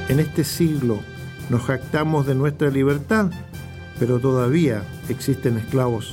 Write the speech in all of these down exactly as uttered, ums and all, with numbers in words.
En este siglo nos jactamos de nuestra libertad, pero todavía existen esclavos.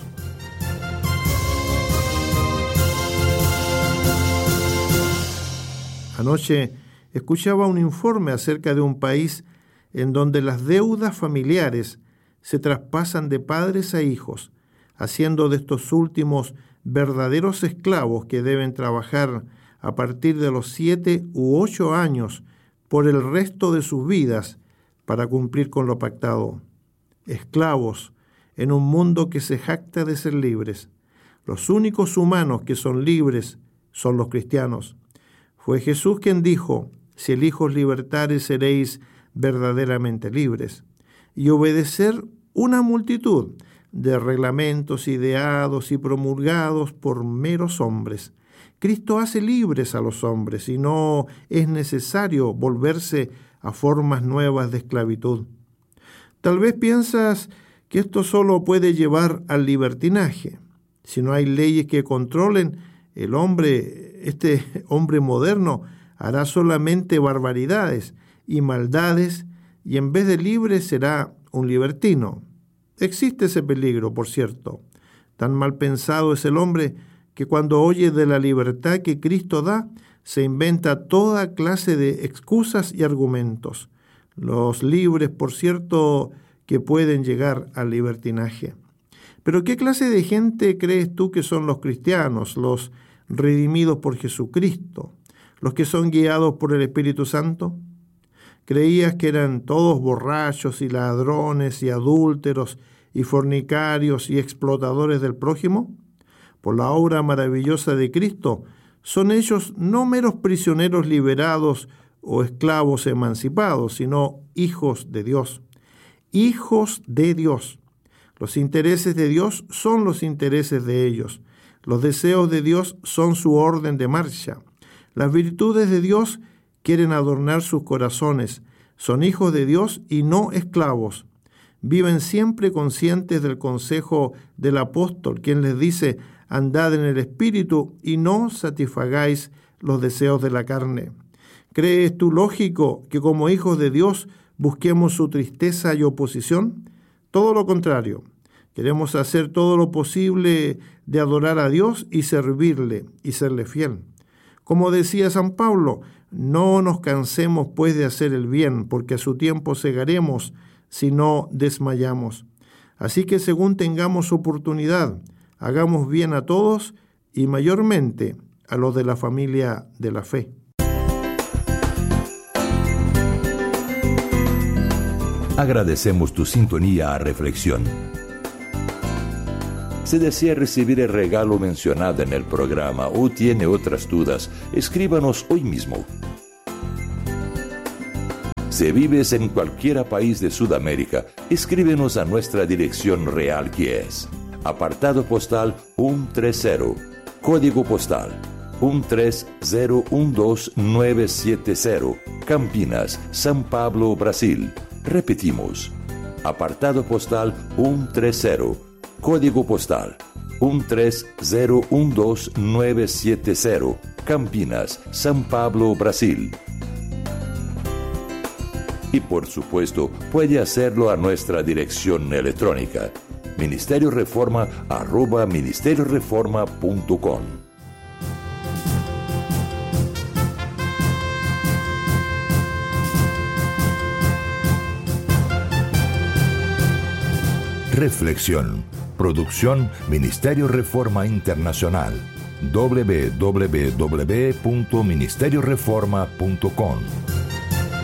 Anoche escuchaba un informe acerca de un país en donde las deudas familiares se traspasan de padres a hijos, haciendo de estos últimos verdaderos esclavos que deben trabajar a partir de los siete u ocho años por el resto de sus vidas para cumplir con lo pactado. Esclavos en un mundo que se jacta de ser libres. Los únicos humanos que son libres son los cristianos. Fue Jesús quien dijo: si el Hijo os libertare, seréis verdaderamente libres. Y obedecer una multitud de reglamentos ideados y promulgados por meros hombres. Cristo hace libres a los hombres y no es necesario volverse a formas nuevas de esclavitud. Tal vez piensas que esto solo puede llevar al libertinaje. Si no hay leyes que controlen, el hombre, este hombre moderno, hará solamente barbaridades y maldades, y en vez de libre será un libertino. Existe ese peligro, por cierto. Tan mal pensado es el hombre que cuando oye de la libertad que Cristo da, se inventa toda clase de excusas y argumentos. Los libres, por cierto, que pueden llegar al libertinaje. Pero ¿qué clase de gente crees tú que son los cristianos, los redimidos por Jesucristo, los que son guiados por el Espíritu Santo? ¿Creías que eran todos borrachos y ladrones y adúlteros y fornicarios y explotadores del prójimo? Por la obra maravillosa de Cristo, son ellos no meros prisioneros liberados o esclavos emancipados, sino hijos de Dios. Hijos de Dios. Los intereses de Dios son los intereses de ellos. Los deseos de Dios son su orden de marcha. Las virtudes de Dios quieren adornar sus corazones. Son hijos de Dios y no esclavos. Viven siempre conscientes del consejo del apóstol, quien les dice: andad en el Espíritu y no satisfagáis los deseos de la carne. ¿Crees tú lógico que como hijos de Dios busquemos su tristeza y oposición? Todo lo contrario. Queremos hacer todo lo posible de adorar a Dios y servirle y serle fiel. Como decía San Pablo, no nos cansemos pues de hacer el bien, porque a su tiempo segaremos si no desmayamos. Así que según tengamos oportunidad, hagamos bien a todos y mayormente a los de la familia de la fe. Agradecemos tu sintonía a Reflexión. Si desea recibir el regalo mencionado en el programa o tiene otras dudas, escríbanos hoy mismo. Si vives en cualquier país de Sudamérica, escríbenos a nuestra dirección real, que es apartado postal ciento treinta, código postal uno tres cero uno dos nueve siete cero, Campinas, São Paulo, Brasil. Repetimos, apartado postal ciento treinta, código postal uno tres cero uno dos nueve siete cero, Campinas, São Paulo, Brasil. Y por supuesto, puede hacerlo a nuestra dirección electrónica, ministerio reforma arroba ministerio reforma punto com. Reflexión. Producción Ministerio Reforma Internacional. doble u doble u doble u punto ministerio reforma punto com